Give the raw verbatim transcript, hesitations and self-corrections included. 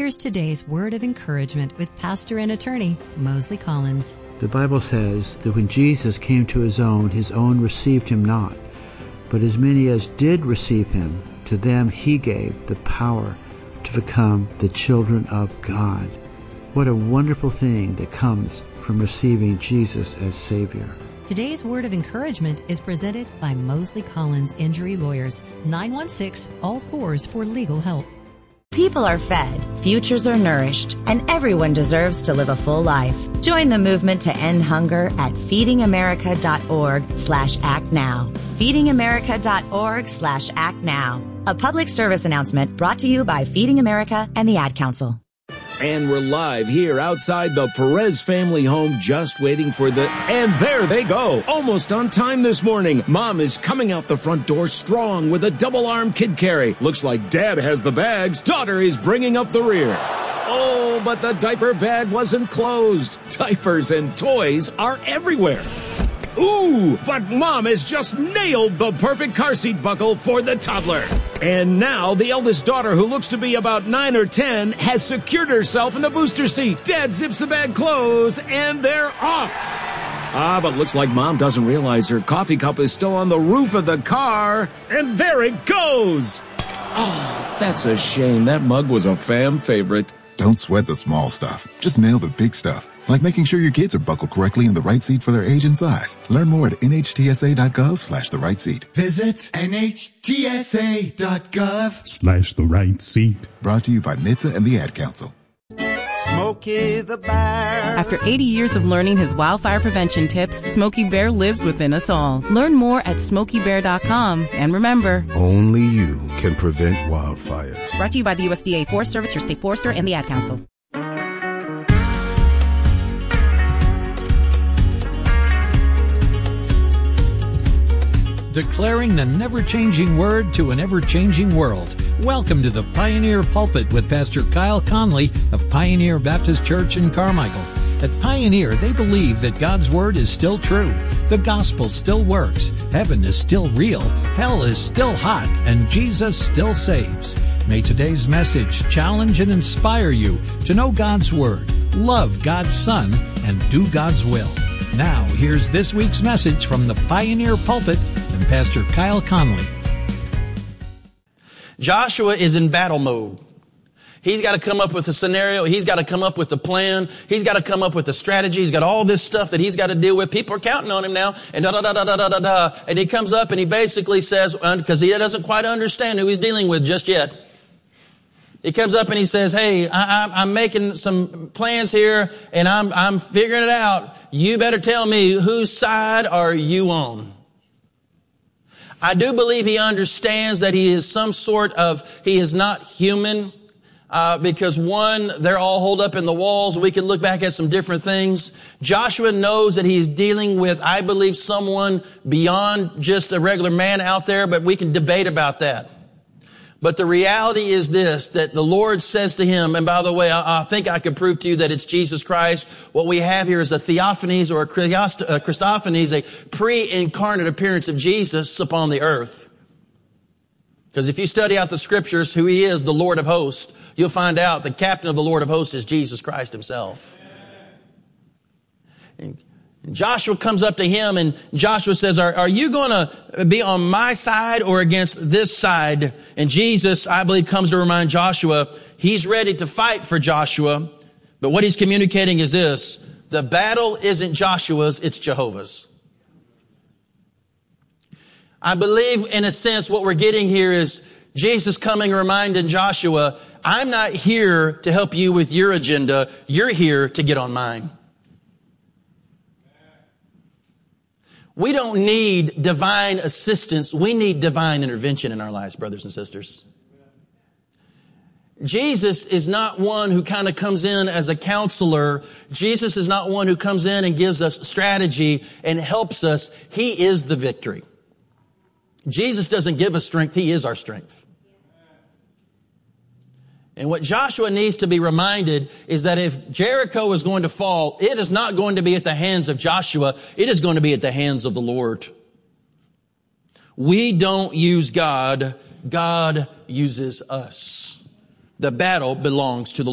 Here's today's word of encouragement with pastor and attorney Mosley Collins. The Bible says that when Jesus came to his own, his own received him not. But as many as did receive him, to them he gave the power to become the children of God. What a wonderful thing that comes from receiving Jesus as Savior. Today's word of encouragement is presented by Mosley Collins Injury Lawyers, nine one six, all fours for legal help. People are fed, futures are nourished, and everyone deserves to live a full life. Join the movement to end hunger at feedingamerica.org slash act now. feedingamerica.org slash act now. A public service announcement brought to you by Feeding America and the Ad Council. And we're live here outside the Perez family home, just waiting for the... And there they go, almost on time this morning. Mom is coming out the front door strong with a double-arm kid carry. Looks like Dad has the bags. Daughter is bringing up the rear. Oh, but the diaper bag wasn't closed. Diapers and toys are everywhere. Ooh, but Mom has just nailed the perfect car seat buckle for the toddler. And now the eldest daughter, who looks to be about nine or ten, has secured herself in the booster seat. Dad zips the bag closed, and they're off. Ah, but looks like Mom doesn't realize her coffee cup is still on the roof of the car. And there it goes. Oh, that's a shame. That mug was a fam favorite. Don't sweat the small stuff. Just nail the big stuff. Like making sure your kids are buckled correctly in the right seat for their age and size. Learn more at nhtsa.gov slash the right seat. Visit nhtsa.gov slash the right seat. Brought to you by N H T S A and the Ad Council. Smokey the Bear. After eighty years of learning his wildfire prevention tips, Smokey Bear lives within us all. Learn more at smokey bear dot com. And remember, only you can prevent wildfires. Brought to you by the U S D A Forest Service, your state forester, and the Ad Council. Declaring the never-changing word to an ever-changing world. Welcome to the Pioneer Pulpit with Pastor Kyle Conley of Pioneer Baptist Church in Carmichael. At Pioneer, they believe that God's Word is still true. The gospel still works. Heaven is still real. Hell is still hot. And Jesus still saves. May today's message challenge and inspire you to know God's Word, love God's Son, and do God's will. Now, here's this week's message from the Pioneer Pulpit and Pastor Kyle Conley. Joshua is in battle mode. He's got to come up with a scenario. He's got to come up with a plan. He's got to come up with a strategy. He's got all this stuff that he's got to deal with. People are counting on him now. And da da da da da da da da. And he comes up and he basically says, because he doesn't quite understand who he's dealing with just yet. He comes up and he says, hey, I, I, I'm making some plans here and I'm, I'm figuring it out. You better tell me, whose side are you on? I do believe he understands that he is some sort of, he is not human. Uh, because one, they're all holed up in the walls. We can look back at some different things. Joshua knows that he's dealing with, I believe, someone beyond just a regular man out there, but we can debate about that. But the reality is this, that the Lord says to him, and by the way, I, I think I could prove to you that it's Jesus Christ. What we have here is a theophanies or a Christophanies, a pre-incarnate appearance of Jesus upon the earth. Because if you study out the scriptures, who he is, the Lord of hosts, you'll find out the captain of the Lord of hosts is Jesus Christ himself. And Joshua comes up to him and Joshua says, are, are you going to be on my side or against this side? And Jesus, I believe, comes to remind Joshua, he's ready to fight for Joshua. But what he's communicating is this, the battle isn't Joshua's, it's Jehovah's. I believe, in a sense, what we're getting here is Jesus coming reminding Joshua, I'm not here to help you with your agenda. You're here to get on mine. We don't need divine assistance. We need divine intervention in our lives, brothers and sisters. Jesus is not one who kind of comes in as a counselor. Jesus is not one who comes in and gives us strategy and helps us. He is the victory. Jesus doesn't give us strength. He is our strength. And what Joshua needs to be reminded is that if Jericho is going to fall, it is not going to be at the hands of Joshua. It is going to be at the hands of the Lord. We don't use God. God uses us. The battle belongs to the